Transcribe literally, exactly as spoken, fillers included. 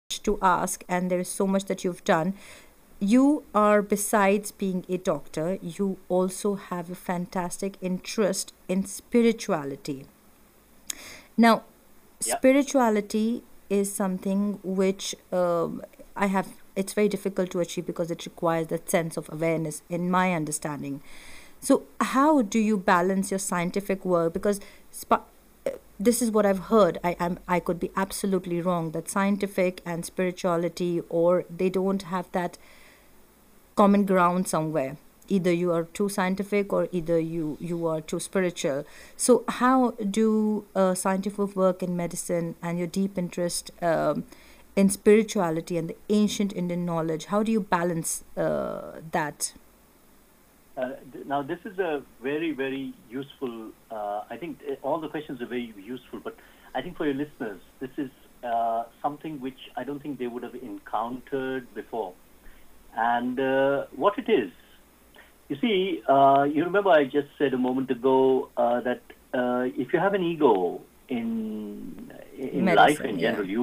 to ask, and there is so much that you've done. You are, besides being a doctor, you also have a fantastic interest in spirituality. Now, Yeah. spirituality is something which um, I have, it's very difficult to achieve because it requires that sense of awareness, in my understanding. So, how do you balance your scientific work? Because sp- this is what I've heard. I am I could be absolutely wrong that scientific and spirituality, or they don't have that common ground somewhere. Either you are too scientific or either you you are too spiritual. So how do uh, scientific work in medicine and your deep interest um, in spirituality and the ancient Indian knowledge, how do you balance uh, that? Uh, th- now, this is a very, very useful. Uh, I think uh, all the questions are very useful, but I think for your listeners, this is uh, something which I don't think they would have encountered before. And uh, what it is, you see, uh, you remember I just said a moment ago uh, that uh, if you have an ego in in life Medicine, in yeah. general, you